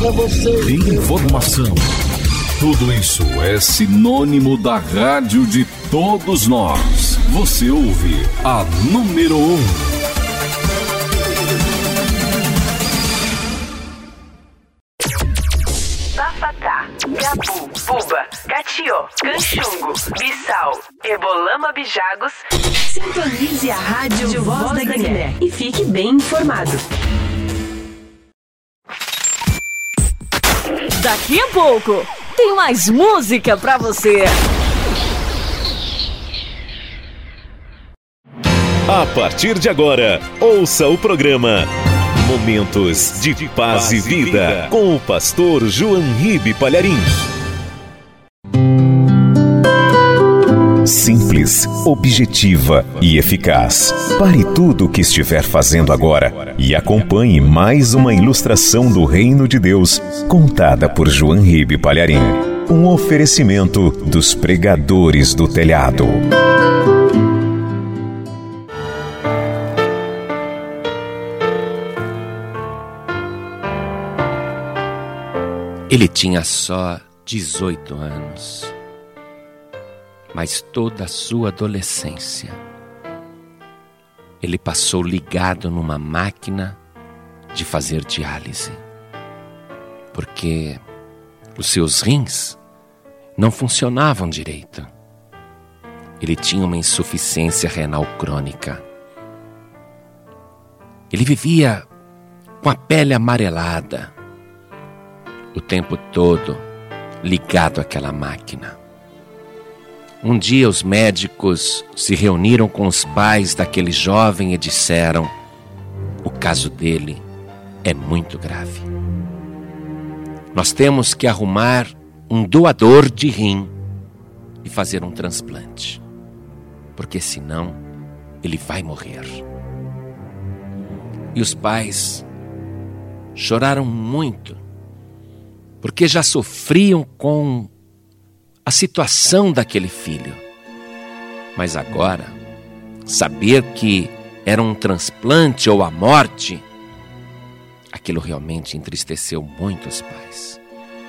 Informação. Tudo isso é sinônimo da rádio de todos nós. Você ouve a número 1. Bafatá, Gabu, Buba, Catió, Canchungo, Bissau, Ebolama, Bijagos. Sintonize a rádio Voz da Guiné e fique bem informado. Daqui a pouco tem mais música pra você. A partir de agora, ouça o programa Momentos de Paz e Vida com o pastor João Ribe Palharim. Simples, objetiva e eficaz. Pare tudo o que estiver fazendo agora e acompanhe mais uma ilustração do Reino de Deus, contada por João Ribe Palharim. Um oferecimento dos pregadores do telhado. Ele tinha só 18 anos, mas toda a sua adolescência ele passou ligado numa máquina de fazer diálise, porque os seus rins não funcionavam direito. Ele tinha uma insuficiência renal crônica. Ele vivia com a pele amarelada, o tempo todo ligado àquela máquina. Um dia os médicos se reuniram com os pais daquele jovem e disseram: o caso dele é muito grave. Nós temos que arrumar um doador de rim e fazer um transplante, porque senão ele vai morrer. E os pais choraram muito, porque já sofriam com a situação daquele filho. Mas agora, saber que era um transplante ou a morte, aquilo realmente entristeceu muito os pais.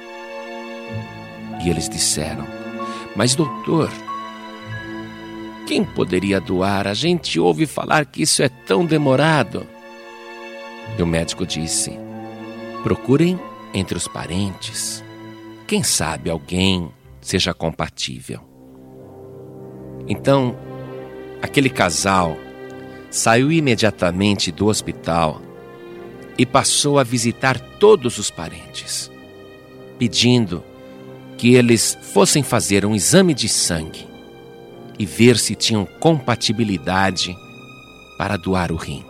E eles disseram: mas doutor, quem poderia doar? A gente ouve falar que isso é tão demorado. E o médico disse: procurem entre os parentes. Quem sabe alguém seja compatível. Então, aquele casal saiu imediatamente do hospital e passou a visitar todos os parentes, pedindo que eles fossem fazer um exame de sangue e ver se tinham compatibilidade para doar o rim.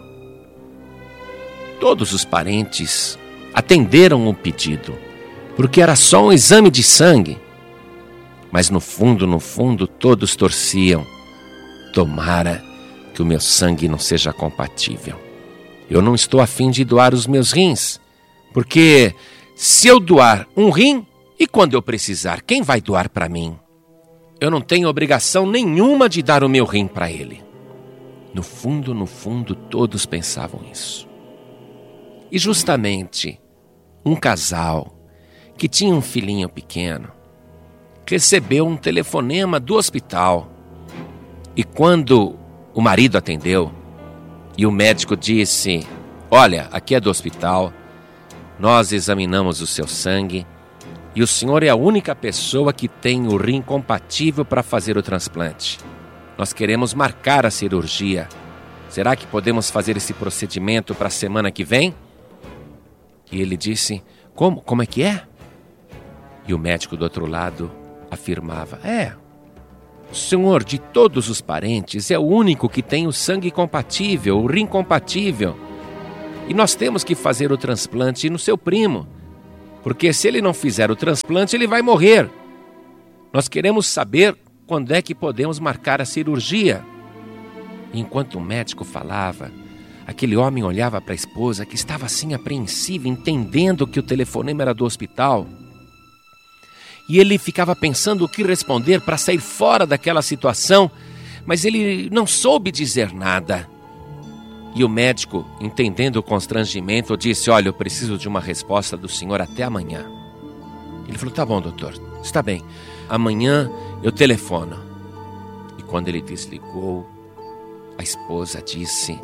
Todos os parentes atenderam o pedido, porque era só um exame de sangue. Mas no fundo, todos torciam: tomara que o meu sangue não seja compatível. Eu não estou a fim de doar os meus rins, porque se eu doar um rim, e quando eu precisar, quem vai doar para mim? Eu não tenho obrigação nenhuma de dar o meu rim para ele. No fundo, todos pensavam isso. E justamente um casal que tinha um filhinho pequeno recebeu um telefonema do hospital. E quando o marido atendeu e o médico disse: olha, aqui é do hospital, nós examinamos o seu sangue e o senhor é a única pessoa que tem o rim compatível para fazer o transplante. Nós queremos marcar a cirurgia. Será que podemos fazer esse procedimento para a semana que vem? E ele disse: como é que é? E o médico do outro lado afirmava: o senhor de todos os parentes é o único que tem o sangue compatível, o rim compatível. E nós temos que fazer o transplante no seu primo, porque se ele não fizer o transplante, ele vai morrer. Nós queremos saber quando é que podemos marcar a cirurgia. E enquanto o médico falava, aquele homem olhava para a esposa, que estava assim apreensiva, entendendo que o telefonema era do hospital. E ele ficava pensando o que responder para sair fora daquela situação, mas ele não soube dizer nada. E o médico, entendendo o constrangimento, disse: olha, eu preciso de uma resposta do senhor até amanhã. Ele falou: tá bom, doutor, está bem, amanhã eu telefono. E quando ele desligou, a esposa disse: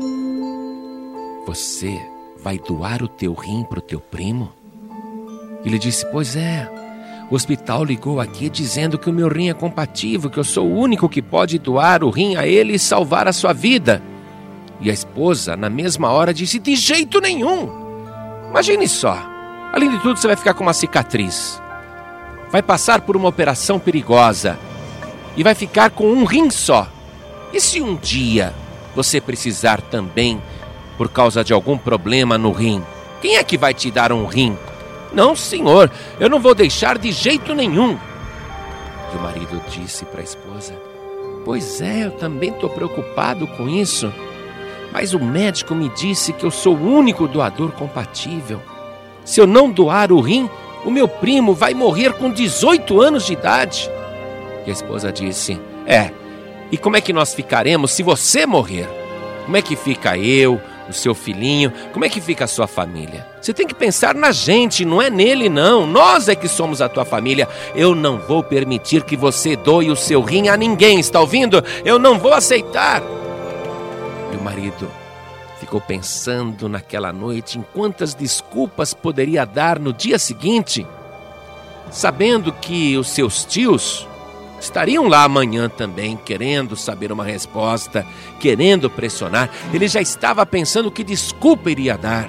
você vai doar o teu rim para o teu primo? Ele disse: pois é, o hospital ligou aqui dizendo que o meu rim é compatível, que eu sou o único que pode doar o rim a ele e salvar a sua vida. E a esposa, na mesma hora, disse: de jeito nenhum! Imagine só, além de tudo você vai ficar com uma cicatriz, vai passar por uma operação perigosa e vai ficar com um rim só. E se um dia você precisar também, por causa de algum problema no rim, quem é que vai te dar um rim? Não, senhor, eu não vou deixar de jeito nenhum. E o marido disse para a esposa: pois é, eu também estou preocupado com isso, mas o médico me disse que eu sou o único doador compatível. Se eu não doar o rim, o meu primo vai morrer com 18 anos de idade. E a esposa disse: e como é que nós ficaremos se você morrer? Como é que fica eu, o seu filhinho, como é que fica a sua família? Você tem que pensar na gente, não é nele não. Nós é que somos a tua família. Eu não vou permitir que você doe o seu rim a ninguém, está ouvindo? Eu não vou aceitar. E o marido ficou pensando naquela noite em quantas desculpas poderia dar no dia seguinte, sabendo que os seus tios estariam lá amanhã também, querendo saber uma resposta, querendo pressionar. Ele já estava pensando que desculpa iria dar.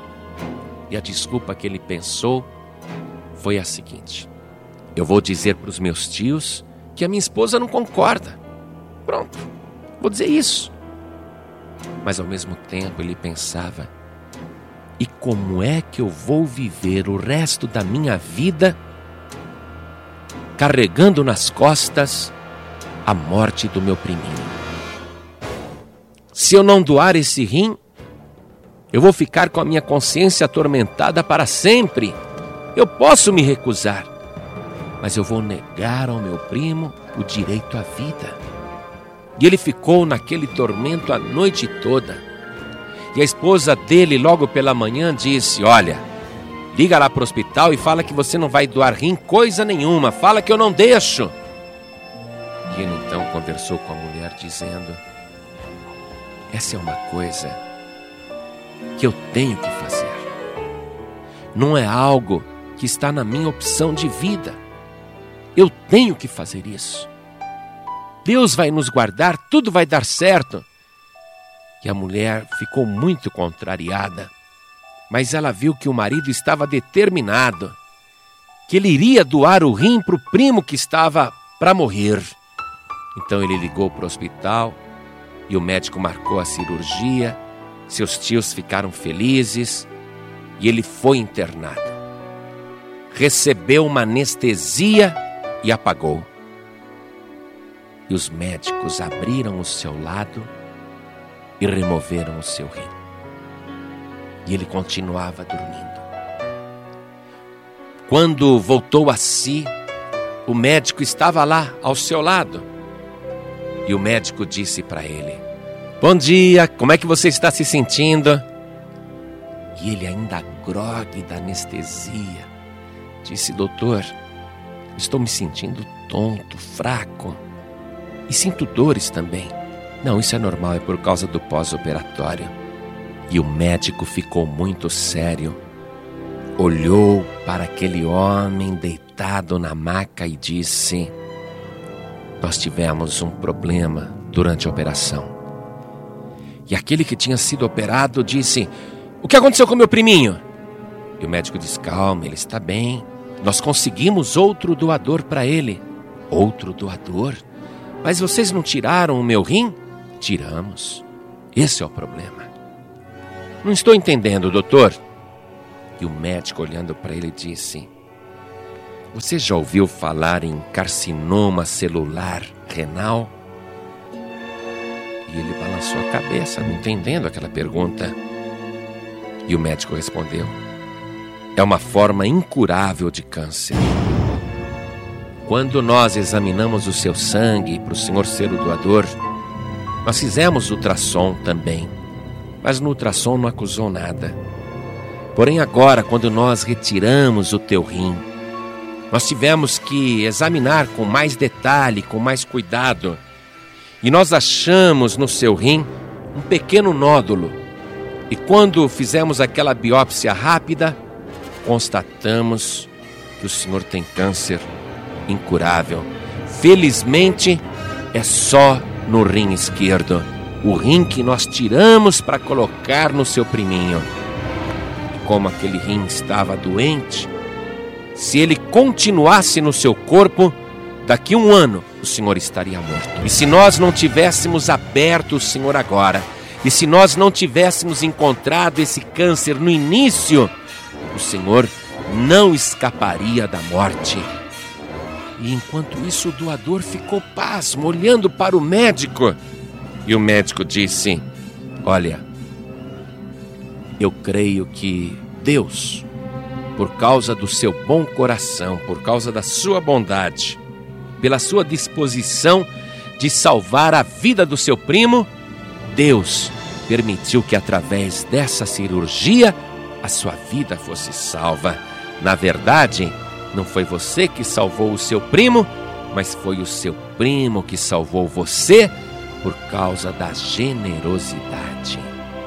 E a desculpa que ele pensou foi a seguinte: eu vou dizer para os meus tios que a minha esposa não concorda. Pronto, vou dizer isso. Mas ao mesmo tempo ele pensava: e como é que eu vou viver o resto da minha vida carregando nas costas a morte do meu priminho? Se eu não doar esse rim, eu vou ficar com a minha consciência atormentada para sempre. Eu posso me recusar, mas eu vou negar ao meu primo o direito à vida. E ele ficou naquele tormento a noite toda. E a esposa dele, logo pela manhã, disse: olha, liga lá para o hospital e fala que você não vai doar rim coisa nenhuma. Fala que eu não deixo. E ele então conversou com a mulher dizendo: essa é uma coisa que eu tenho que fazer. Não é algo que está na minha opção de vida. Eu tenho que fazer isso. Deus vai nos guardar, tudo vai dar certo. E a mulher ficou muito contrariada, mas ela viu que o marido estava determinado, que ele iria doar o rim para o primo que estava para morrer. Então ele ligou para o hospital e o médico marcou a cirurgia. Seus tios ficaram felizes e ele foi internado. Recebeu uma anestesia e apagou. E os médicos abriram o seu lado e removeram o seu rim. E ele continuava dormindo. Quando voltou a si, o médico estava lá ao seu lado. E o médico disse para ele: bom dia, como é que você está se sentindo? E ele, ainda grogue da anestesia, disse: doutor, estou me sentindo tonto, fraco. E sinto dores também. Não, isso é normal, é por causa do pós-operatório. E o médico ficou muito sério. Olhou para aquele homem deitado na maca e disse: nós tivemos um problema durante a operação. E aquele que tinha sido operado disse: o que aconteceu com meu priminho? E o médico disse: calma, ele está bem. Nós conseguimos outro doador para ele. Outro doador? Mas vocês não tiraram o meu rim? Tiramos. Esse é o problema. Não estou entendendo, doutor. E o médico, olhando para ele, disse: você já ouviu falar em carcinoma celular renal? E ele balançou a cabeça, não entendendo aquela pergunta. E o médico respondeu: é uma forma incurável de câncer. Quando nós examinamos o seu sangue para o senhor ser o doador, nós fizemos ultrassom também. mas no ultrassom não acusou nada. Porém agora, quando nós retiramos o teu rim, nós tivemos que examinar com mais detalhe, com mais cuidado. E nós achamos no seu rim um pequeno nódulo. E quando fizemos aquela biópsia rápida, constatamos que o senhor tem câncer incurável. Felizmente, é só no rim esquerdo, o rim que nós tiramos para colocar no seu priminho. E como aquele rim estava doente, se ele continuasse no seu corpo, daqui a 1 ano o senhor estaria morto. E se nós não tivéssemos aberto o senhor agora, e se nós não tivéssemos encontrado esse câncer no início, o senhor não escaparia da morte. E enquanto isso, o doador ficou pasmo, olhando para o médico. E o médico disse: olha, eu creio que Deus, por causa do seu bom coração, por causa da sua bondade, pela sua disposição de salvar a vida do seu primo, Deus permitiu que através dessa cirurgia a sua vida fosse salva. Na verdade, não foi você que salvou o seu primo, mas foi o seu primo que salvou você por causa da generosidade.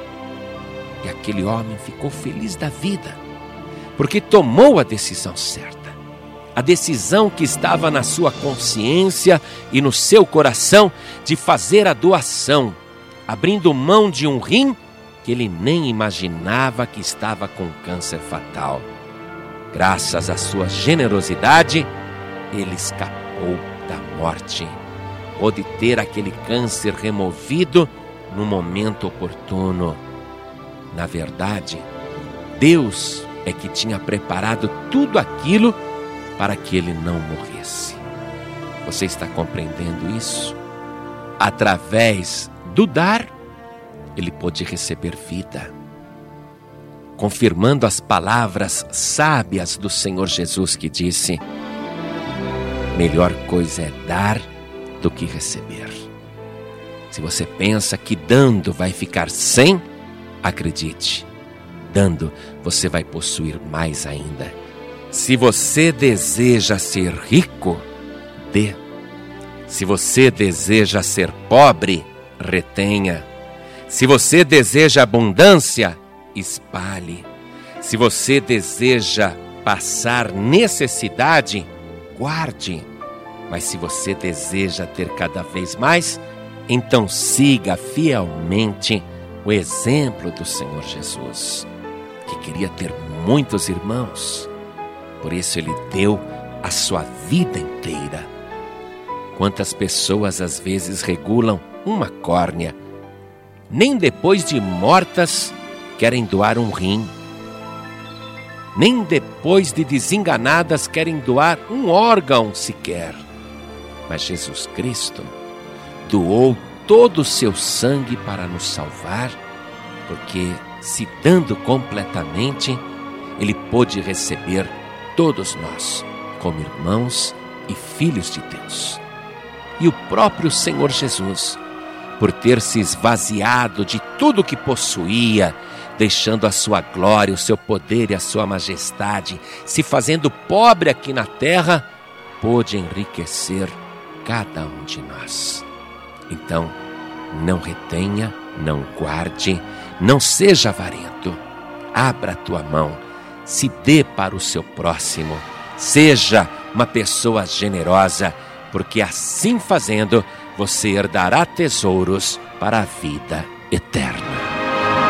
E aquele homem ficou feliz da vida, porque tomou a decisão certa. A decisão que estava na sua consciência e no seu coração de fazer a doação, abrindo mão de um rim que ele nem imaginava que estava com câncer fatal. Graças à sua generosidade, ele escapou da morte. Pôde ter aquele câncer removido no momento oportuno. Na verdade, Deus é que tinha preparado tudo aquilo para que ele não morresse. Você está compreendendo isso? Através do dar, ele pôde receber vida, confirmando as palavras sábias do Senhor Jesus, que disse: melhor coisa é dar do que receber. Se você pensa que dando vai ficar sem, acredite, dando você vai possuir mais ainda. Se você deseja ser rico, dê. Se você deseja ser pobre, retenha. Se você deseja abundância, espalhe. Se você deseja passar necessidade, guarde. Mas se você deseja ter cada vez mais, então siga fielmente o exemplo do Senhor Jesus, que queria ter muitos irmãos. Por isso ele deu a sua vida inteira. Quantas pessoas às vezes regulam uma córnea, nem depois de mortas querem doar um rim, nem depois de desenganadas querem doar um órgão sequer. Mas Jesus Cristo doou todo o seu sangue para nos salvar, porque se dando completamente, ele pôde receber todos nós como irmãos e filhos de Deus. E o próprio Senhor Jesus, por ter se esvaziado de tudo o que possuía, deixando a sua glória, o seu poder e a sua majestade, se fazendo pobre aqui na terra, pôde enriquecer cada um de nós. Então, não retenha, não guarde, não seja avarento. Abra a tua mão, se dê para o seu próximo. Seja uma pessoa generosa, porque assim fazendo, você herdará tesouros para a vida eterna.